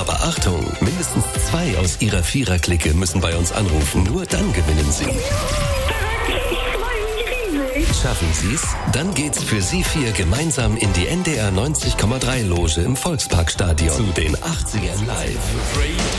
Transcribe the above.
Aber Achtung, mindestens 2 aus Ihrer Vierer-Clique müssen bei uns anrufen. Nur dann gewinnen Sie. Schaffen Sie's? Dann geht's für Sie 4 gemeinsam in die NDR 90,3 Loge im Volksparkstadion zu den 80ern live.